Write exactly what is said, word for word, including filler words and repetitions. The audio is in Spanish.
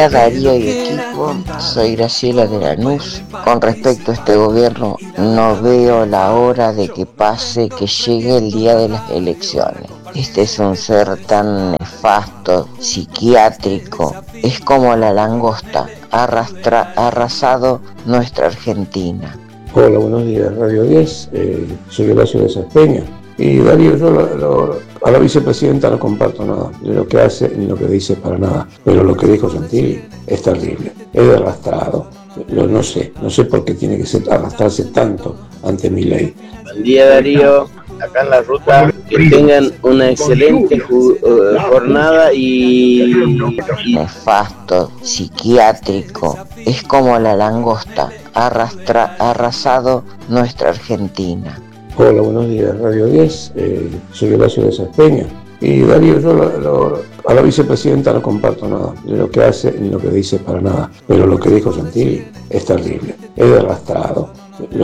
Darío y equipo, soy Graciela de Lanús. Con respecto a este gobierno, no veo la hora de que pase, que llegue el día de las elecciones. Este es un ser tan nefasto, psiquiátrico, es como la langosta, arrastra, arrasado nuestra Argentina. Hola, buenos días, Radio diez, eh, soy Horacio de Saspeña. Y Darío, yo lo, lo, a la vicepresidenta no comparto nada de lo que hace ni lo que dice para nada, pero lo que dijo Santilli es terrible, es de arrastrado. Yo no sé, no sé por qué tiene que ser, arrastrarse tanto ante mi ley. Buen día, Darío, acá en la ruta, que tengan una excelente ju- uh, jornada y, y Nefasto, psiquiátrico, es como la langosta, arrastra, arrasado nuestra Argentina. Hola, buenos días, Radio diez, eh, soy Horacio de Saspeña. Y Darío, yo lo, lo, a la vicepresidenta no comparto nada de lo que hace ni lo que dice para nada, pero lo que dijo Santilli es terrible, es de arrastrado.